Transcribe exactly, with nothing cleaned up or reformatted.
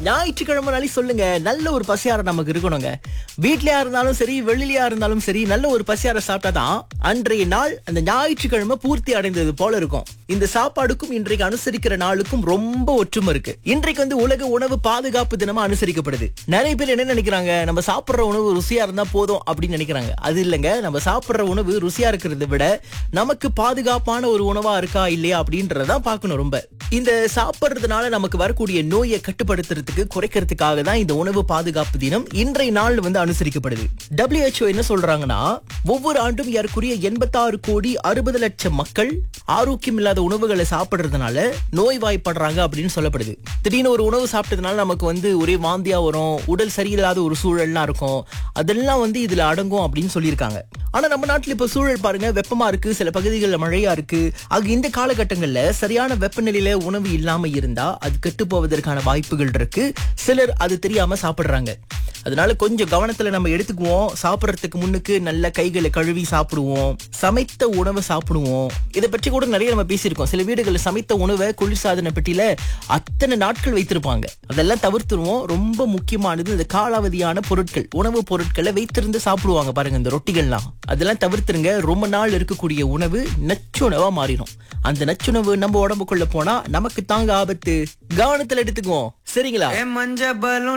ஞாயிற்றுக்கிழமை நாளே சொல்லுங்க, நல்ல ஒரு பசியார நமக்கு இருக்கணுங்க. வீட்லயா இருந்தாலும் சரி, வெளியிலயா இருந்தாலும் சரி, நல்ல ஒரு பசியார சாப்பிட்டாதான் அன்றைய நாள் அந்த ஞாயிற்றுக்கிழமை பூர்த்தி அடைந்தது போல இருக்கும். இந்த சாப்பாடுக்கும் இன்றைக்கு அனுசரிக்கிற நாளுக்கும் ரொம்ப ஒற்றுமை இருக்கு. இன்றைக்கு வந்து உலக உணவு பாதுகாப்பு தினமா அனுசரிக்கப்படுது. நிறைய பேர் என்ன நினைக்கிறாங்க, நம்ம சாப்பிடுற உணவு ருசியா இருந்தா போதும் அப்படின்னு நினைக்கிறாங்க. அது இல்லங்க, நம்ம சாப்பிடுற உணவு ருசியா இருக்கிறத விட நமக்கு பாதுகாப்பான ஒரு உணவா இருக்கா இல்லையா அப்படின்றதான் பார்க்கணும். ரொம்ப இந்த சாப்பிடுறதுனால நமக்கு வரக்கூடிய நோயை கட்டுப்படுத்துறதுக்கு, குறைக்கிறதுக்காக தான் இந்த உணவு பாதுகாப்பு தினம் இன்றைய நாள் வந்து அனுசரிக்கப்படுது. டபிள்யூ எச் ஓ என்ன சொல்றாங்கன்னா, ஒவ்வொரு ஆண்டும் ஏறக்குறைய எண்பத்தாறு கோடி அறுபது லட்சம் மக்கள் ஆரோக்கியம் இல்லாத உணவுகளை சாப்பிடுறதுனால நோய்வாய்ப்படுறாங்க அப்படின்னு சொல்லப்படுது. திடீர்னு ஒரு உணவு சாப்பிட்டதுனால நமக்கு வந்து ஒரே வாந்தியா வரும், உடல் சரியில்லாத ஒரு சூழல்லாம் இருக்கும். அதெல்லாம் வந்து இதுல அடங்கும் அப்படின்னு சொல்லியிருக்காங்க. ஆனா நம்ம நாட்டுல இப்ப சூழல் பாருங்க, வெப்பமா இருக்கு, சில பகுதிகளில் மழையா இருக்கு. ஆக இந்த காலகட்டங்கள்ல சரியான வெப்பநிலையில உணவு இல்லாம இருந்தா அது கெட்டு போவதற்கான வாய்ப்புகள் இருக்கு. சிலர் அது தெரியாம சாப்பிடுறாங்க. அதனால கொஞ்சம் கவனத்துல நம்ம எடுத்துக்குவோம். சாப்பிடறதுக்கு முன்னுக்கு நல்ல கைகளை கழுவி சாப்பிடுவோம், சமைத்த உணவை சாப்பிடுவோம். இதை பற்றி கூட நிறைய நம்ம பேசியிருக்கோம். சில வீடுகள்ல சமைத்த உணவை குளிர்சாதன பெட்டியில அத்தனை நாட்கள் வைத்திருப்பாங்க. அதெல்லாம் தவிர்த்துருவோம். ரொம்ப முக்கியமானது இந்த காலாவதியான பொருட்கள், உணவு பொருட்களை வைத்திருந்து சாப்பிடுவாங்க பாருங்க, இந்த ரொட்டிகள்லாம், அதெல்லாம் தவிர்த்துருங்க. ரொம்ப நாள் இருக்கக்கூடிய உணவு நச்சுணவா மாறிடும். அந்த நச்சுணவு நம்ம உடம்புக்குள்ள போனா நமக்கு தாங்க ஆபத்து. கவனத்துல எடுத்துக்குவோம், சரிங்களா?